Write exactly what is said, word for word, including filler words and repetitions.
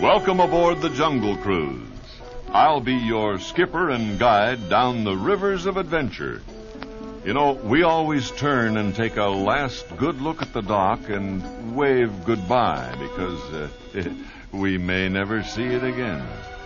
Welcome aboard the Jungle Cruise. I'll be your skipper and guide down the rivers of adventure. You know, we always turn and take a last good look at the dock and wave goodbye because uh, we may never see it again.